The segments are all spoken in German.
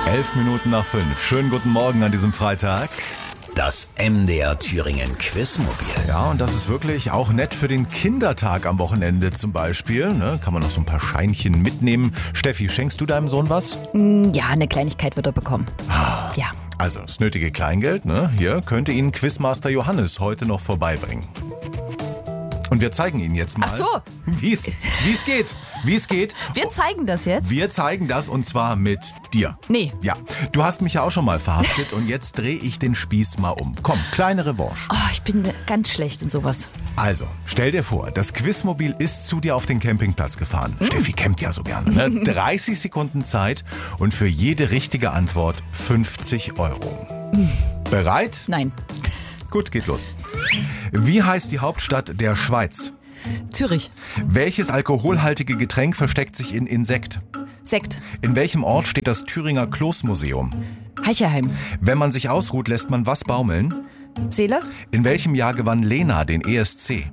11:05. Schönen guten Morgen an diesem Freitag. Das MDR Thüringen Quizmobil. Ja, und das ist wirklich auch nett für den Kindertag am Wochenende zum Beispiel. Ne? Kann man noch so ein paar Scheinchen mitnehmen. Steffi, schenkst du deinem Sohn was? Ja, eine Kleinigkeit wird er bekommen. Ja. Also das nötige Kleingeld, ne? Hier könnte Ihnen Quizmaster Johannes heute noch vorbeibringen. Und wir zeigen Ihnen jetzt mal, Ach so. wie es geht. Wie es geht. Wir zeigen das jetzt? Wir zeigen das und zwar mit dir. Nee. Ja, du hast mich ja auch schon mal verhaftet und jetzt drehe ich den Spieß mal um. Komm, kleine Revanche. Oh, ich bin ganz schlecht in sowas. Also, stell dir vor, das Quizmobil ist zu dir auf den Campingplatz gefahren. Steffi campt ja so gerne, ne? 30 Sekunden Zeit und für jede richtige Antwort 50 Euro. Bereit? Nein. Gut, geht los. Wie heißt die Hauptstadt der Schweiz? Zürich. Welches alkoholhaltige Getränk versteckt sich in Insekt? Sekt. In welchem Ort steht das Thüringer Kloßmuseum? Heicherheim. Wenn man sich ausruht, lässt man was baumeln? Seele? In welchem Jahr gewann Lena den ESC?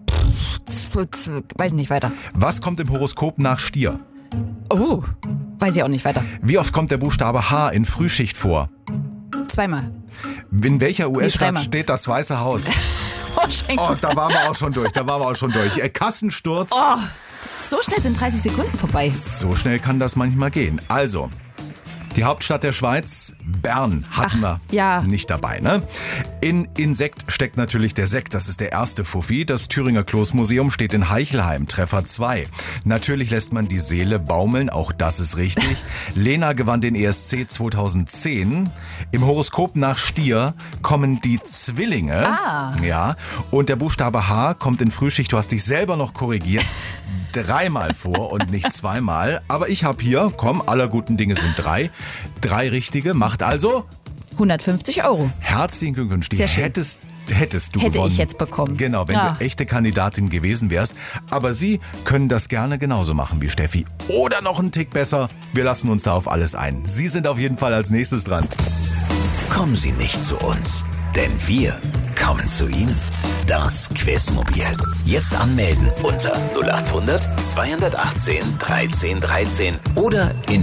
Weiß nicht weiter. Was kommt im Horoskop nach Stier? Oh, weiß ich auch nicht weiter. Wie oft kommt der Buchstabe H in Frühschicht vor? Zweimal. In welcher US-Stadt dreimal. steht das Weiße Haus? Wahrscheinlich. Oh, da waren wir auch schon durch. Kassensturz. Oh, so schnell sind 30 Sekunden vorbei. So schnell kann das manchmal gehen. Also, die Hauptstadt der Schweiz, Bern, hatten wir ja. nicht dabei, ne? In Insekt steckt natürlich der Sekt, das ist der erste Fuffi. Das Thüringer Kloßmuseum steht in Heichelheim, Treffer 2. Natürlich lässt man die Seele baumeln, auch das ist richtig. Lena gewann den ESC 2010. Im Horoskop nach Stier kommen die Zwillinge. Ja, und der Buchstabe H kommt in Frühschicht, du hast dich selber noch korrigiert, 3-mal vor und nicht 2-mal. Aber ich habe hier, aller guten Dinge sind 3. 3 richtige, macht also 150 Euro. herzlichen Glückwunsch. Die Sehr schön. hättest du Hätte gewonnen. ich jetzt bekommen. Genau, wenn Ja. du echte Kandidatin gewesen wärst. Aber Sie können das gerne genauso machen wie Steffi. Oder noch einen Tick besser. Wir lassen uns da auf alles ein. Sie sind auf jeden Fall als nächstes dran. Kommen Sie nicht zu uns, denn wir kommen zu Ihnen. Das Quizmobil. Jetzt anmelden unter 0800 218 13 13 oder in